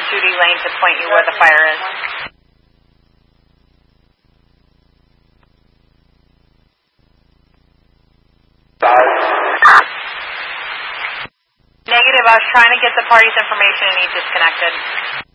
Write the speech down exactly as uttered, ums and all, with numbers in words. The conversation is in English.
duty lane to point you where the fire is. Negative, I was trying to get the party's information and he disconnected.